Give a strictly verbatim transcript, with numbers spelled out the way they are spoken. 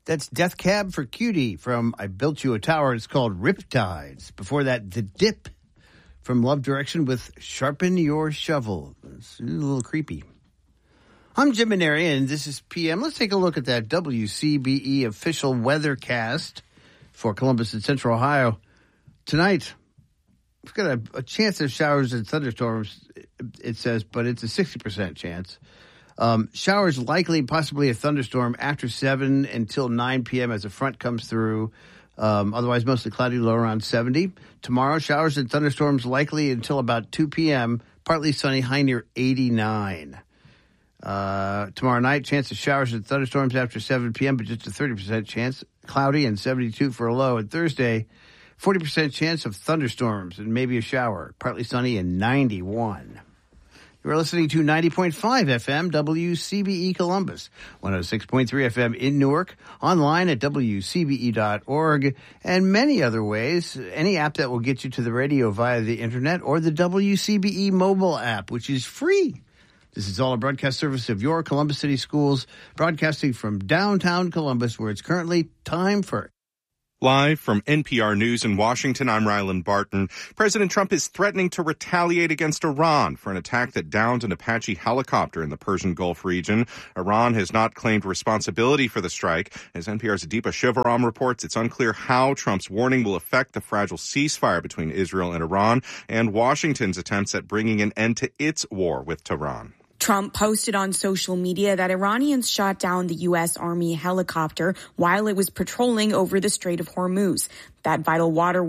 That's Death Cab for Cutie from I Built You a Tower. It's called Riptides. Before that, The Dip from Love Direction with Sharpen Your Shovel. It's a little creepy. I'm Jim Maneri, and this is P M. Let's take a look at that W C B E official weathercast for Columbus and Central Ohio. Tonight, we've got a, a chance of showers and thunderstorms, it says, but it's a sixty percent chance. Um, showers likely, possibly a thunderstorm after seven until nine p.m. as a front comes through. Um, otherwise, mostly cloudy, low around seventy. Tomorrow, showers and thunderstorms likely until about two p.m. Partly sunny, high near eighty-nine. Uh, tomorrow night, chance of showers and thunderstorms after seven p.m., but just a thirty percent chance. Cloudy and seventy-two for a low. And Thursday, forty percent chance of thunderstorms and maybe a shower. Partly sunny and ninety-one. You're listening to ninety point five F M, W C B E Columbus, one oh six point three F M in Newark, online at W C B E dot org, and many other ways. Any app that will get you to the radio via the internet or the W C B E mobile app, which is free. This is all a broadcast service of your Columbus City Schools, broadcasting from downtown Columbus, where it's currently time for... Live from N P R News in Washington, I'm Rylan Barton. President Trump is threatening to retaliate against Iran for an attack that downed an Apache helicopter in the Persian Gulf region. Iran has not claimed responsibility for the strike. As N P R's Deepa Shivaram reports, it's unclear how Trump's warning will affect the fragile ceasefire between Israel and Iran and Washington's attempts at bringing an end to its war with Tehran. Trump posted on social media that Iranians shot down the U S. Army helicopter while it was patrolling over the Strait of Hormuz. That vital waterway